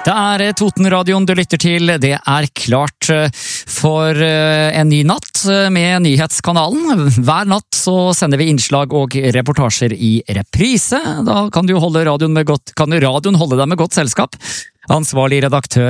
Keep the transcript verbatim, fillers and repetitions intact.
Det er Totenradioen du lytter til. Det er klart for en ny natt med Nyhetskanalen. Hver natt så sender vi innslag og reportasjer i reprise. Da kan du holde radioen med godt, kan radioen holde deg med godt selskap. Ansvarlig redaktør